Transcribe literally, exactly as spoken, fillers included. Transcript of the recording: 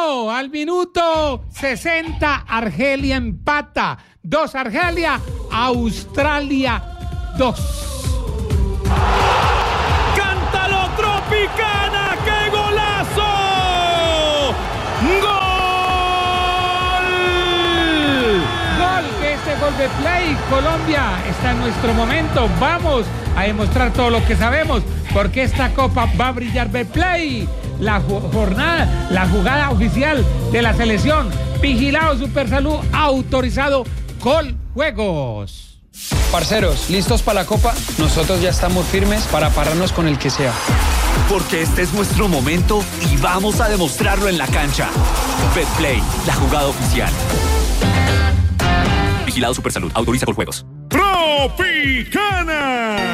uno, al minuto sesenta, Argelia empata. dos Argelia, Australia dos. ¡Cántalo, Tropicana! ¡Qué golazo! ¡Gol! Gol, este gol de Play. Colombia está en nuestro momento. Vamos a demostrar todo lo que sabemos, porque esta copa va a brillar. Play, la jornada, la jugada oficial de la selección. Vigilado Supersalud, autorizado Coljuegos. Parceros, ¿listos para la copa? Nosotros ya estamos firmes para pararnos con el que sea. Porque este es nuestro momento y vamos a demostrarlo en la cancha. Betplay, la jugada oficial. Vigilado Supersalud, autoriza Coljuegos. Tropicana.